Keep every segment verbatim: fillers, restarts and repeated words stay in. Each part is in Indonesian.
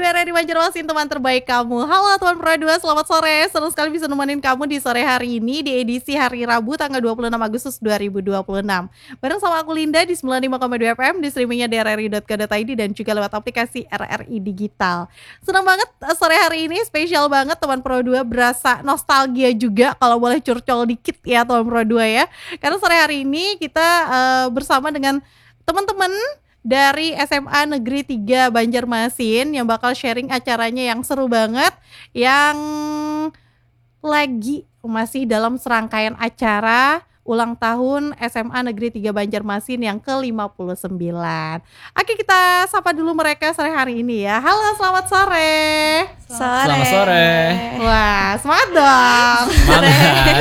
R R I Banjarmasin, teman terbaik kamu. Halo teman Pro dua, selamat sore. Senang sekali bisa nemenin kamu di sore hari ini di edisi hari Rabu tanggal dua puluh enam Agustus dua ribu dua puluh enam. Bareng sama aku Linda di sembilan puluh lima koma dua F M, di streamingnya d r r i dot co dot i d dan juga lewat aplikasi R R I Digital. Senang banget sore hari ini, spesial banget teman Pro dua, berasa nostalgia juga kalau boleh curcol dikit ya teman Pro dua ya. Karena sore hari ini kita uh, bersama dengan teman-teman dari S M A Negeri tiga Banjarmasin yang bakal sharing acaranya yang seru banget, yang lagi masih dalam serangkaian acara ulang tahun S M A Negeri tiga Banjarmasin yang ke lima puluh sembilan. Oke, kita sapa dulu mereka sore hari ini ya. Halo, selamat sore. Sore. Selamat sore. Wah, semangat dong. Semangat.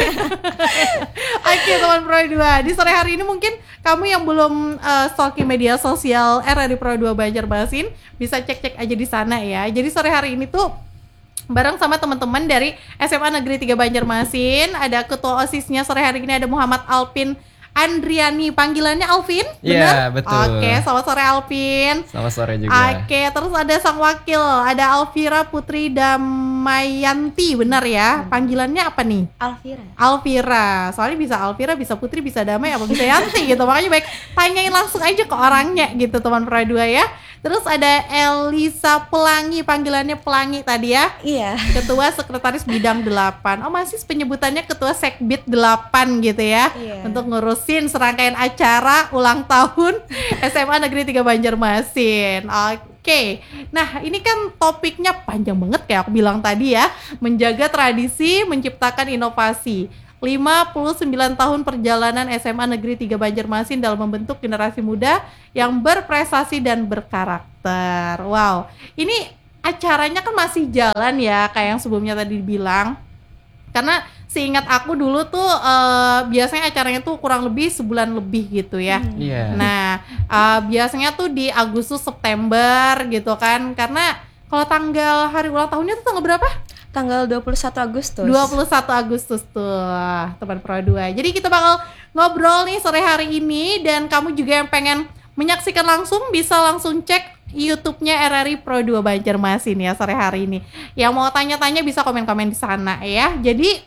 Oke teman Pro dua, di sore hari ini mungkin kamu yang belum uh, stalking media sosial R R I Pro dua Banjarmasin bisa cek-cek aja di sana ya. Jadi sore hari ini tuh bareng sama teman-teman dari S M A Negeri tiga Banjarmasin, ada ketua OSISnya sore hari ini, ada Muhammad Alpin Andriani, panggilannya Alvin, benar? Iya, betul. Oke, selamat sore Alvin. Selamat sore juga. Oke, terus ada sang wakil, ada Alvira Putri Damayanti, benar ya? Panggilannya apa nih? Alvira. Alvira, soalnya bisa Alvira, bisa Putri, bisa Damai, apa bisa Yanti gitu. Makanya baik, tanyain langsung aja ke orangnya gitu teman Pro dua ya. Terus ada Elisa Pelangi, panggilannya Pelangi tadi ya. Iya. Ketua Sekretaris Bidang delapan. Oh, masih penyebutannya Ketua Sekbid delapan gitu ya. Iya. Untuk ngurusin serangkaian acara ulang tahun S M A Negeri tiga Banjarmasin. Oke. Nah, ini kan topiknya panjang banget kayak aku bilang tadi ya. Menjaga tradisi, menciptakan inovasi. lima puluh sembilan tahun perjalanan S M A Negeri tiga Banjarmasin dalam membentuk generasi muda yang berprestasi dan berkarakter. Wow, ini acaranya kan masih jalan ya, kayak yang sebelumnya tadi dibilang. Karena seingat aku dulu tuh uh, biasanya acaranya tuh kurang lebih sebulan lebih gitu ya. Iya. Hmm. Yeah. Nah, uh, biasanya tuh di Agustus September gitu kan. Karena kalau tanggal hari ulang tahunnya tuh tanggal berapa? Tanggal dua puluh satu Agustus. dua puluh satu Agustus tuh, teman Pro dua. Jadi kita bakal ngobrol nih sore hari ini, dan kamu juga yang pengen menyaksikan langsung bisa langsung cek YouTube-nya R R I Pro dua Banjarmasin ya sore hari ini. Yang mau tanya-tanya bisa komen-komen di sana ya. Jadi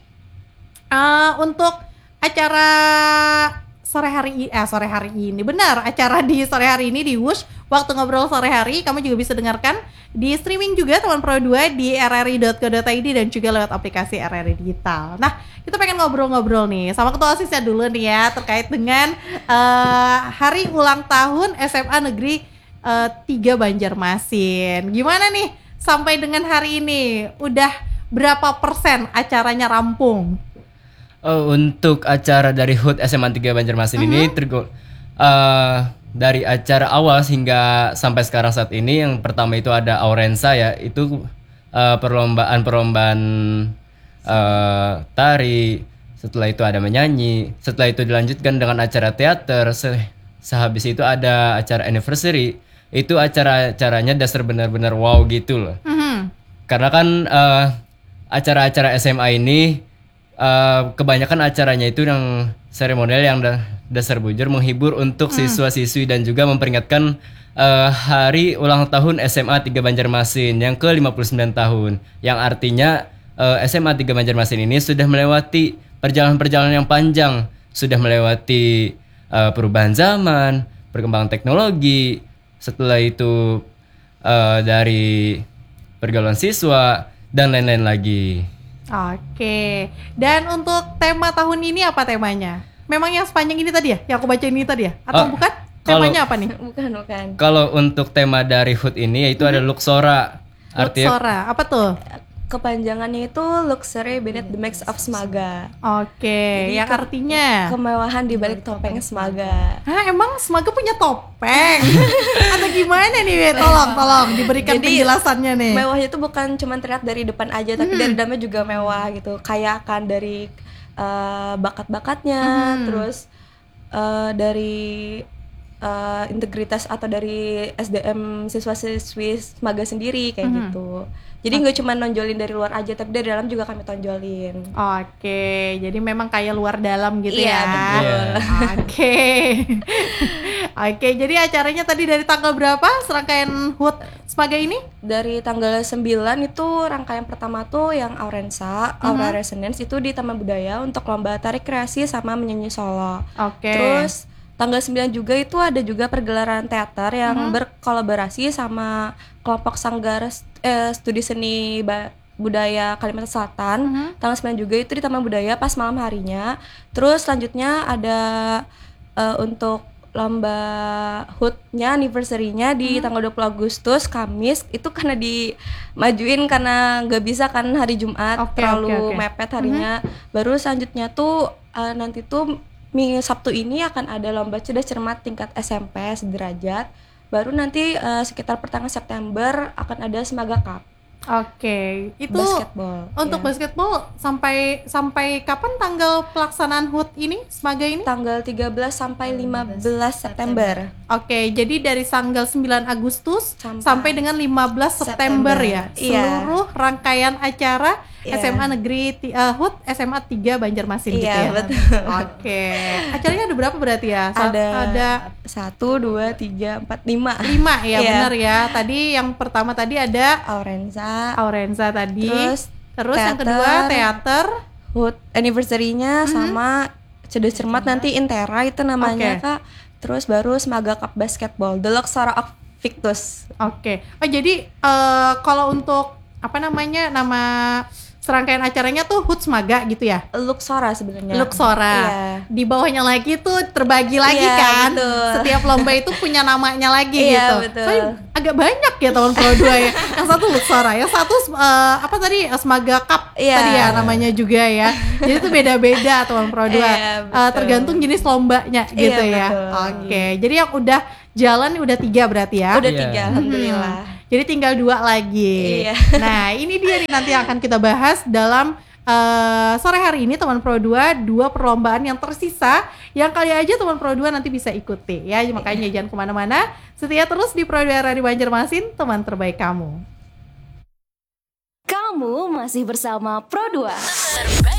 uh, untuk acara sore hari eh sore hari ini benar acara di sore hari ini di Wush waktu ngobrol sore hari, kamu juga bisa dengarkan di streaming juga teman Pro dua di r r i dot co dot i d dan juga lewat aplikasi R R I Digital. Nah, kita pengen ngobrol-ngobrol nih sama ketua OSISnya dulu nih ya, terkait dengan uh, hari ulang tahun S M A Negeri uh, tiga Banjarmasin. Gimana nih sampai dengan hari ini? Udah berapa persen acaranya rampung? Oh, untuk acara dari H U T S M A tiga Banjarmasin uh-huh. ini tergo uh, dari acara awal hingga sampai sekarang saat ini, yang pertama itu ada Aurensa ya, itu uh, perlombaan-perlombaan uh, tari, setelah itu ada menyanyi, setelah itu dilanjutkan dengan acara teater, se- sehabis itu ada acara anniversary, itu acara-acaranya dasar benar-benar wow gitu loh. Uh-huh. Karena kan uh, acara-acara S M A ini Uh, kebanyakan acaranya itu yang seremonial, yang da- dasar bujur, menghibur untuk hmm. siswa-siswi dan juga memperingatkan uh, hari ulang tahun S M A tiga Banjarmasin yang ke lima puluh sembilan tahun, yang artinya uh, S M A tiga Banjarmasin ini sudah melewati perjalanan-perjalanan yang panjang, sudah melewati uh, perubahan zaman, perkembangan teknologi, setelah itu uh, dari pergaulan siswa dan lain-lain lagi. Oke, dan untuk tema tahun ini apa temanya? Memang yang sepanjang ini tadi ya, yang aku baca ini tadi ya? Atau oh, bukan? Temanya apa nih? Bukan, bukan. Kalau untuk tema dari H U T ini yaitu hmm. ada Luxora. Artinya, Luxora, apa tuh? Kepanjangannya itu Luxury Beneath the Mask of Smaga. Oke, yang artinya kemewahan di balik topeng Smaga. Hah, emang Smaga punya topeng? Atau gimana nih? Tolong, tolong diberikan jadi, penjelasannya nih. Mewahnya itu bukan cuma terlihat dari depan aja, tapi hmm. dari dalamnya juga mewah gitu. Kayak kan dari uh, bakat-bakatnya, hmm. terus uh, dari uh, integritas atau dari S D M siswa-siswi Smaga sendiri kayak hmm. gitu. Jadi nggak cuma nonjolin dari luar aja, tapi dari dalam juga kami tonjolin. Oke, jadi memang kayak luar dalam gitu iya, ya. Betul. Yeah. Oke. Oke, jadi acaranya tadi dari tanggal berapa? Serangkaian H U T Smaga ini? Dari tanggal sembilan itu rangkaian pertama tuh yang Aurensa, Aura Resonance itu di Taman Budaya untuk lomba tarik kreasi sama menyanyi solo. Oke. Terus tanggal sembilan juga itu ada juga pergelaran teater yang berkolaborasi sama kelompok Sanggar eh, Studi Seni Ba- Budaya Kalimantan Selatan. Tanggal sembilan juga itu di Taman Budaya pas malam harinya. Terus selanjutnya ada eh, untuk lomba H U T-nya anniversary-nya di tanggal dua puluh Agustus Kamis itu karena dimajuin karena nggak bisa kan hari Jumat, Oke, terlalu oke, oke. mepet harinya. Baru selanjutnya tuh uh, nanti tuh Minggu Sabtu ini akan ada lomba cerdas cermat tingkat S M P sederajat. Baru nanti uh, sekitar pertengahan September akan ada Smaga Cup Oke, itu basketball. untuk ya. basketball sampai sampai kapan tanggal pelaksanaan H U T ini, Smaga ini? Tanggal tiga belas sampai lima belas September. Oke, jadi dari tanggal sembilan Agustus sampai, Sampai dengan lima belas September, September. ya. Iya. Seluruh rangkaian acara Iya. S M A Negeri ti- eh, H U T S M A tiga Banjarmasin gitu Iya, ya. betul. Oke. Acaranya ada berapa berarti ya? Sa- Ada ada satu, dua, tiga, empat, lima. lima ya, Iya. benar ya. Tadi yang pertama tadi ada Aurensa. Aurensa tadi. Terus Terus yang teater. kedua teater. H U T anniversary-nya sama cerdas cermat nanti Intera itu Oke. namanya Kak. Terus baru Smaga Cup basketball Deluxe Sora of Victus. Oke. Oh, jadi eh, kalau untuk apa namanya nama serangkaian acaranya tuh H U T Smaga gitu ya? Luxora sebenarnya. Luxora. Iya. Di bawahnya lagi tuh terbagi lagi Iya, kan. betul. Setiap lomba itu punya namanya lagi Iya, gitu. betul. Soalnya agak banyak ya teman Pro dua ya. Yang satu Luxora, yang satu eh, apa tadi Smaga Cup Iya. tadi ya namanya juga ya. Jadi itu beda-beda teman Pro dua. Iya, Eh, betul. tergantung jenis lombanya gitu Iya, ya. betul. Oke. Jadi yang udah jalan udah tiga berarti ya. Udah Iya. tiga, alhamdulillah. Jadi tinggal dua lagi. Iya. Nah, ini dia nih nanti yang akan kita bahas dalam eh, sore hari ini teman Pro dua, dua perlombaan yang tersisa yang kali aja teman Pro dua nanti bisa ikuti ya. Makanya jangan kemana-mana, setia terus di Pro dua Radio Banjarmasin, teman terbaik kamu. Kamu masih bersama Pro dua.